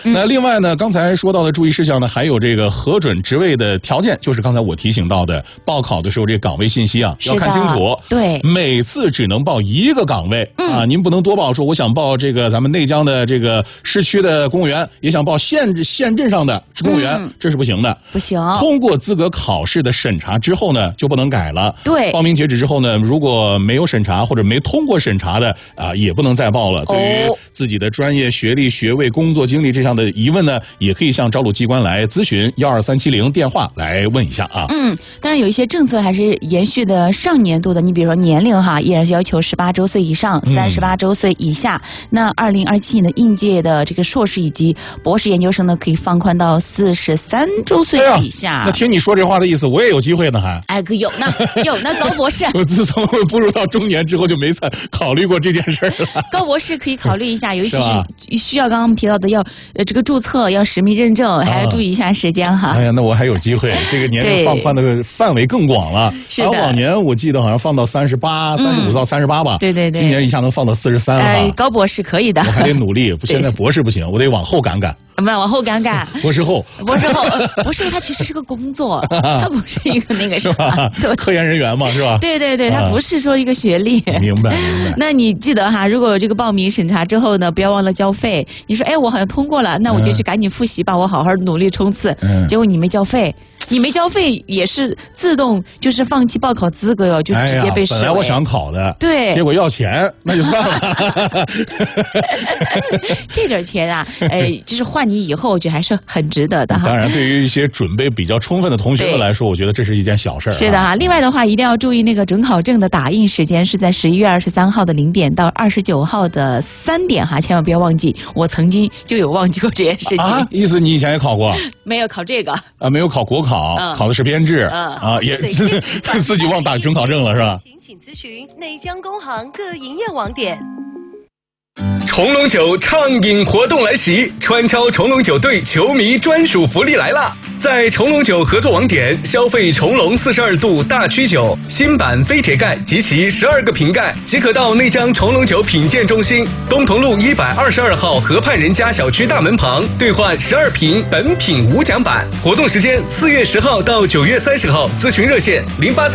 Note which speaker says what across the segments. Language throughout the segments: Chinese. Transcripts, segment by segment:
Speaker 1: 那另外呢，刚才说到的注意事项呢，还有这个核准职位的条件，就是刚才我提醒到的，报考的时候这个岗位信息啊要看清楚。
Speaker 2: 对，
Speaker 1: 每次只能报一个岗位啊，您不能多报。说我想报这个咱们内江的这个市区的公务员，也想报县镇上的公务员，这是不行的。
Speaker 2: 不行。
Speaker 1: 通过资格考试的审查之后呢，就不能改了。
Speaker 2: 对，
Speaker 1: 报名截止之后呢，如果没有审查或者没通过审查的啊，也不能再报了。对于自己的专业、学历、学位、工作经历这项的疑问呢，也可以向招录机关来咨询12370电话来问一下啊。
Speaker 2: 当然有一些政策还是延续的上年度的，你比如说年龄哈，依然是要求18周岁以上，38周岁以下。那2027年的应届的这个硕士以及博士研究生呢，可以放宽到43周岁以下。
Speaker 1: 那听你说这话的意思，我也有机会呢，还
Speaker 2: 有呢，高博士。
Speaker 1: 我自从步入到中年之后，就没再考虑过这件事了。
Speaker 2: 高博士可以考虑一下，尤其是需要刚刚我们提到的要这个注册要实名认证，还要注意一下时间哈。
Speaker 1: 哎呀，那我还有机会，这个年龄放宽的范围更广了。
Speaker 2: 是的，
Speaker 1: 往年我记得好像放到35到38吧。
Speaker 2: 对，
Speaker 1: 今年一下能放到43了。
Speaker 2: 高博士可以的，
Speaker 1: 我还得努力。现在博士不行，我得往后赶。
Speaker 2: 往后赶。
Speaker 1: 博士后
Speaker 2: 它其实是个工作，它不是一个那个
Speaker 1: 是吧？对，科研人员嘛，是吧？
Speaker 2: 对，它不是说一个学历。
Speaker 1: 明白。
Speaker 2: 那你记得哈，如果这个报名审查之后呢，不要忘了交费。你说，我好像通过了，那我就去赶紧复习吧，我好好努力冲刺。结果你没交费。你没交费也是自动就是放弃报考资格哟，就直接被视为。
Speaker 1: 本来我想考的，
Speaker 2: 对，
Speaker 1: 结果要钱，那就算了。
Speaker 2: 这点钱啊，就是换你以后，我觉得还是很值得的哈。
Speaker 1: 当然，对于一些准备比较充分的同学们来说，我觉得这是一件小事儿。
Speaker 2: 是的哈。另外的话，一定要注意那个准考证的打印时间是在11月23号的0点到29号的3点哈，千万不要忘记。我曾经就有忘记过这件事情。
Speaker 1: 意思你以前也考过？
Speaker 2: 没有考这个
Speaker 1: 啊，没有考国考。考的是编制也自己忘打准考证了是吧？
Speaker 3: 请咨询内江工行各营业网点。
Speaker 4: 重龙酒畅饮活动来袭，川超重龙酒队球迷专属福利来啦！在重龙酒合作网点消费重龙42度大曲酒新版飞铁盖及其12个瓶盖，即可到内江重龙酒品鉴中心东同路122号河畔人家小区大门旁兑换12瓶本品无奖版。活动时间4月10号到9月30号，咨询热线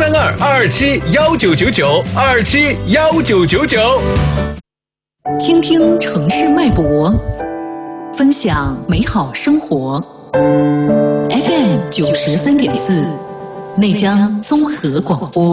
Speaker 4: 0832-227-1999，227-1999。
Speaker 5: 倾听城市脉搏，分享美好生活。FM 93.4，内江综合广播。